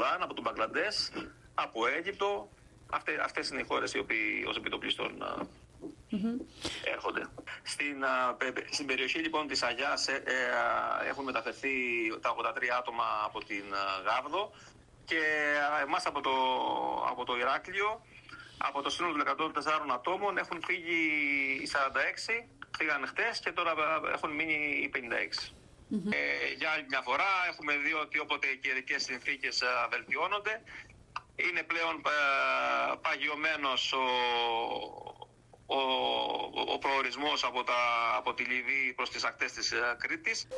Σουδάν, από τον Μπαγκλαντές, από Αίγυπτο. Αυτές είναι οι χώρες οι οποίοι ως επιτοπλίστων έρχονται. Στην περιοχή λοιπόν της Αγιάς έχουν μεταφερθεί τα 83 άτομα από την Γάβδο και εμάς από το Ηράκλειο, από το σύνολο των 104 ατόμων έχουν φύγει οι 46, φύγανε χτες και τώρα έχουν μείνει οι 56. Για άλλη μια φορά έχουμε δει ότι όποτε οι καιρικές συνθήκες βελτιώνονται, είναι πλέον παγιωμένος ο προορισμός από τη Λιβύη προς τις ακτές της Κρήτης.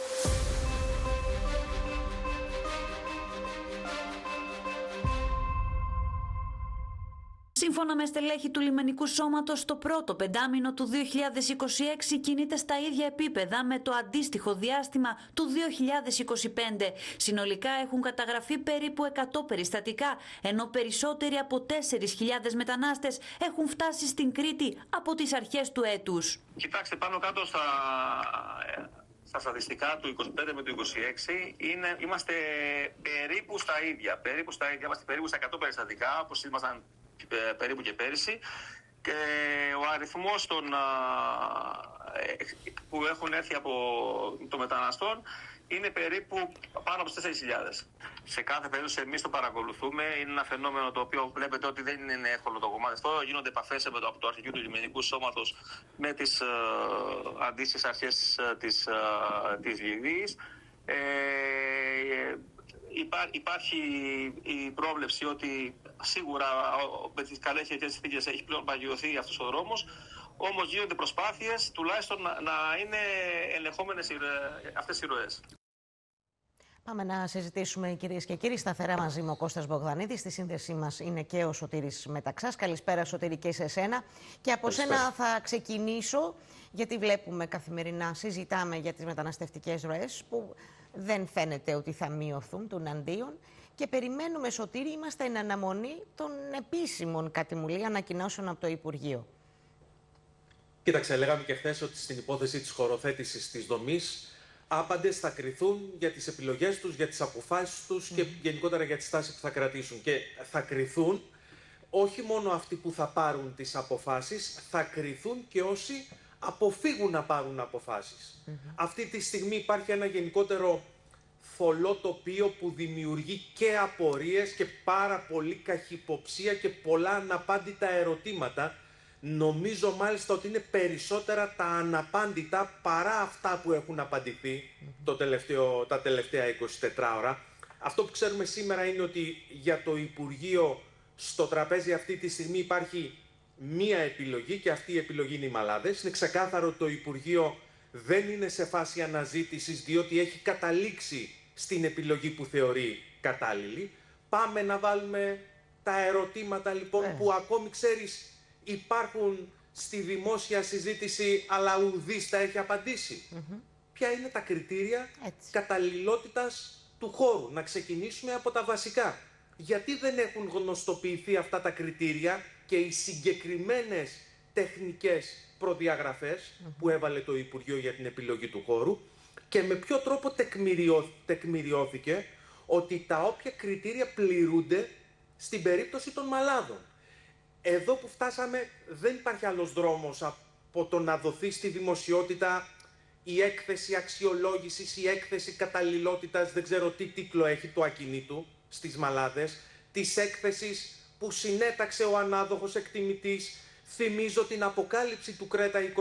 Σύμφωνα με στελέχη του λιμενικού σώματος, το πρώτο πεντάμινο του 2026 κινείται στα ίδια επίπεδα με το αντίστοιχο διάστημα του 2025. Συνολικά έχουν καταγραφεί περίπου 100 περιστατικά, ενώ περισσότεροι από 4.000 μετανάστες έχουν φτάσει στην Κρήτη από τις αρχές του έτους. Κοιτάξτε, πάνω κάτω στα στατιστικά του 25 με το 26 είμαστε περίπου στα ίδια. Είμαστε περίπου στα 100 περιστατικά, όπως ήμασταν περίπου και πέρυσι, και ο αριθμός που έχουν έρθει από των μεταναστών είναι περίπου πάνω από 4.000. Σε κάθε περίπτωση εμείς το παρακολουθούμε. Είναι ένα φαινόμενο το οποίο βλέπετε ότι δεν είναι εύκολο το κομμάτι αυτό. Γίνονται επαφές από το αρχηγείο του λιμενικού σώματος με τις αντίστοιχες αρχές της Λιβύης. Υπάρχει η πρόβλεψη ότι σίγουρα με τις καλές χειρικές συνθήκες έχει πλέον παγιωθεί αυτός ο δρόμος, όμως γίνονται προσπάθειες τουλάχιστον να είναι ελεγχόμενες αυτές οι ροές. Πάμε να συζητήσουμε, κυρίες και κύριοι. Σταθερά μαζί μου ο Κώστας Μπογδανίδης. Στη σύνδεσή μας είναι και ο Σωτήρης Μεταξάς. Καλησπέρα, Σωτήρη, και σε εσένα. Και από σένα θα ξεκινήσω, γιατί βλέπουμε καθημερινά, συζητάμε για τις μεταναστευτικές ροές που δεν φαίνεται ότι θα μειωθούν τουναντίον. Και περιμένουμε, Σωτήρη, είμαστε εν αναμονή των επίσημων, κάτι μου λέει, ανακοινώσεων από το Υπουργείο. Κοίταξε, λέγαμε και χθες ότι στην υπόθεση της χωροθέτησης της δομής, άπαντες θα κριθούν για τις επιλογές τους, για τις αποφάσεις τους και γενικότερα για τη στάση που θα κρατήσουν. Και θα κριθούν όχι μόνο αυτοί που θα πάρουν τις αποφάσεις, θα κριθούν και όσοι αποφύγουν να πάρουν αποφάσεις. Αυτή τη στιγμή υπάρχει ένα γενικότερο θολό τοπίο που δημιουργεί και απορίες και πάρα πολύ καχυποψία και πολλά αναπάντητα ερωτήματα. Νομίζω μάλιστα ότι είναι περισσότερα τα αναπάντητα παρά αυτά που έχουν απαντηθεί τα τελευταία 24 ώρα. Αυτό που ξέρουμε σήμερα είναι ότι για το Υπουργείο στο τραπέζι αυτή τη στιγμή υπάρχει μία επιλογή και αυτή η επιλογή είναι οι Μαλάδες. Είναι ξεκάθαρο ότι το Υπουργείο δεν είναι σε φάση αναζήτησης, διότι έχει καταλήξει στην επιλογή που θεωρεί κατάλληλη. Πάμε να βάλουμε τα ερωτήματα λοιπόν που ακόμη ξέρεις υπάρχουν στη δημόσια συζήτηση, αλλά ουδής τα έχει απαντήσει. Ποια είναι τα κριτήρια καταλληλότητας του χώρου? Να ξεκινήσουμε από τα βασικά. Γιατί δεν έχουν γνωστοποιηθεί αυτά τα κριτήρια και οι συγκεκριμένες τεχνικές προδιαγραφές που έβαλε το Υπουργείο για την επιλογή του χώρου, και με ποιο τρόπο τεκμηριώθηκε ότι τα όποια κριτήρια πληρούνται στην περίπτωση των Μαλάδων? Εδώ που φτάσαμε δεν υπάρχει άλλος δρόμος από το να δοθεί στη δημοσιότητα η έκθεση αξιολόγησης, η έκθεση καταλληλότητας, δεν ξέρω τι τίτλο έχει, του ακινήτου στις Μαλάδες, της έκθεσης που συνέταξε ο ανάδοχος εκτιμητής. Θυμίζω την αποκάλυψη του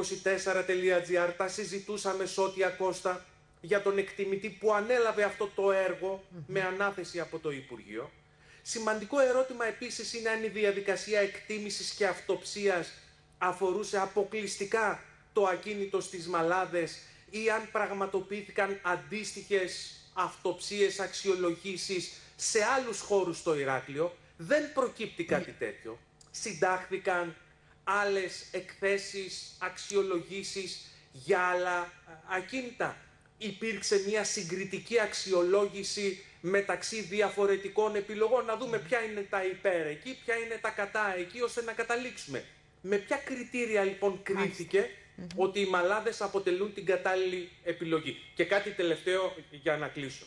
Creta24.gr, τα συζητούσαμε Σώτια Κώστα, για τον εκτιμητή που ανέλαβε αυτό το έργο με ανάθεση από το Υπουργείο. Σημαντικό ερώτημα επίσης είναι αν η διαδικασία εκτίμησης και αυτοψίας αφορούσε αποκλειστικά το ακίνητο στις Μαλάδες ή αν πραγματοποιήθηκαν αντίστοιχες αυτοψίες, αξιολογήσεις σε άλλους χώρους στο Ηράκλειο. Δεν προκύπτει κάτι τέτοιο. Συντάχθηκαν άλλες εκθέσεις, αξιολογήσεις για άλλα ακίνητα? Υπήρξε μια συγκριτική αξιολόγηση μεταξύ διαφορετικών επιλογών, να δούμε ποια είναι τα υπέρ εκεί, ποια είναι τα κατά εκεί, ώστε να καταλήξουμε? Με ποια κριτήρια λοιπόν κρίθηκε ότι οι Μαλάδες αποτελούν την κατάλληλη επιλογή? Και κάτι τελευταίο για να κλείσω.